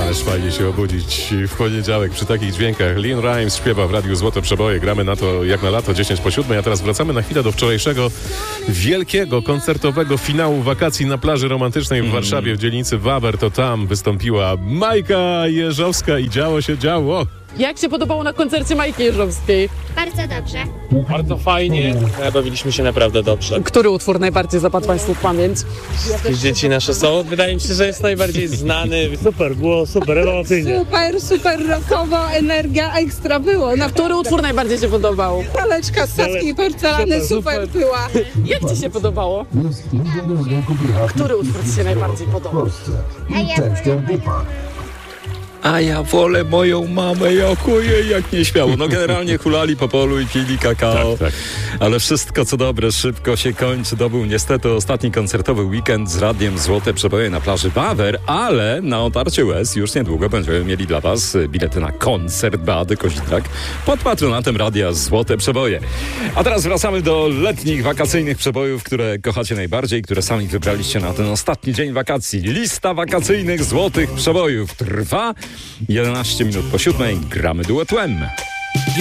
Ależ fajnie się obudzić w poniedziałek przy takich dźwiękach. Lin Rimes śpiewa w Radiu Złote Przeboje. Gramy na to jak na lato, 6:50, a teraz wracamy na chwilę do wczorajszego wielkiego, koncertowego finału wakacji na plaży romantycznej w Warszawie, w dzielnicy Wawer. To tam wystąpiła Majka Jeżowska i działo się działo. Jak się podobało na koncercie Majki Jeżowskiej? Bardzo dobrze. Bardzo fajnie, bawiliśmy się naprawdę dobrze. Który utwór najbardziej zapadł Państwu w pamięć? Dzieci nasze są, wydaje mi się, że jest najbardziej znany. Super, było super, rewelacyjnie. Super rockowo, energia ekstra było. Który utwór najbardziej się podobał? Paleczka z saskiej porcelany super była. Jak Ci się podobało? Który utwór Ci się najbardziej podobał? A ja wolę moją mamę, jakuję jak nieśmiało. No generalnie hulali po polu i pili kakao. Tak. Ale wszystko co dobre szybko się kończy. To był niestety ostatni koncertowy weekend z Radiem Złote Przeboje na plaży Wawer, ale na otarcie łez już niedługo będziemy mieli dla Was bilety na koncert Beaty Kozidrak pod patronatem Radia Złote Przeboje. A teraz wracamy do letnich, wakacyjnych przebojów, które kochacie najbardziej, które sami wybraliście na ten ostatni dzień wakacji. Lista wakacyjnych złotych przebojów trwa 11 minut po 7. Gramy duetem.